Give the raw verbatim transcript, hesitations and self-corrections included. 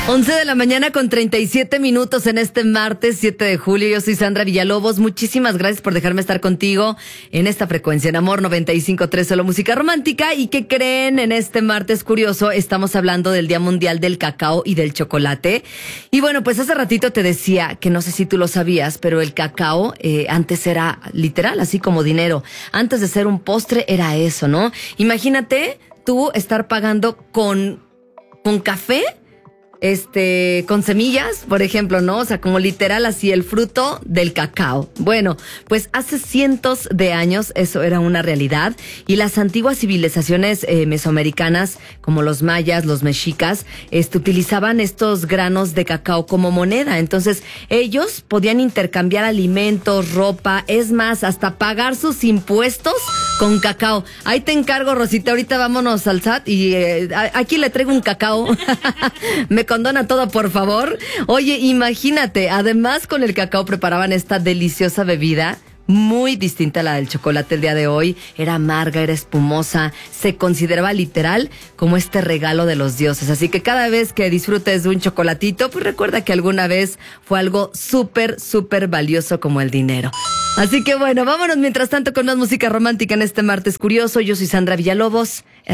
once de la mañana con treinta y siete minutos en este martes siete de julio. Yo soy Sandra Villalobos. Muchísimas gracias por dejarme estar contigo en esta frecuencia en Amor noventa y cinco punto tres, solo música romántica. ¿Y qué creen? En este martes curioso estamos hablando del Día Mundial del Cacao y del Chocolate. Y bueno, pues hace ratito te decía que no sé si tú lo sabías, pero el cacao eh, antes era literal, así como dinero. Antes de ser un postre era eso, ¿no? Imagínate tú estar pagando con, con café. Este, con semillas, por ejemplo, ¿no? O sea, como literal así el fruto del cacao. Bueno, pues hace cientos de años eso era una realidad y las antiguas civilizaciones eh, mesoamericanas, como los mayas, los mexicas, este, utilizaban estos granos de cacao como moneda. Entonces, ellos podían intercambiar alimentos, ropa, es más, hasta pagar sus impuestos con cacao. Ahí te encargo, Rosita, ahorita vámonos al S A T y eh, aquí le traigo un cacao. Me condona todo, por favor. Oye, imagínate, además con el cacao preparaban esta deliciosa bebida, muy distinta a la del chocolate el día de hoy. Era amarga, era espumosa, se consideraba literal como este regalo de los dioses. Así que cada vez que disfrutes de un chocolatito, pues recuerda que alguna vez fue algo súper, súper valioso como el dinero. Así que bueno, vámonos mientras tanto con más música romántica en este martes curioso. Yo soy Sandra Villalobos.